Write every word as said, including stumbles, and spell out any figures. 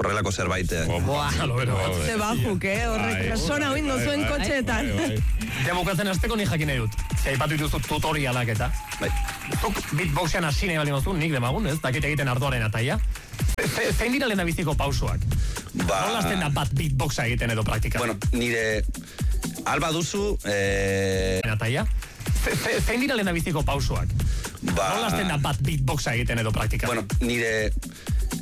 horrelako zerbait. Boa, ze bajuk, eh? Horrek resona oin dozuen kotxeetan. Ja, bukatzen azteko ni jakin nahi dut. Zer, ipatu dituzu tutorialak eta. Bai. Zuk beatboxean asine bali mozu, nik demagun, ez? Dakit egiten ardoaren ataia. Zein dira lehen biziko pausoak? Ba... Nola azten da bat beatboxa egiten edo praktika? Bueno, nire... Alba duzu... Eh... Ataia? Zein dira lehen biziko pausoak? Ba... Nola azten da bat beatboxa egiten edo praktika? Bueno, nire...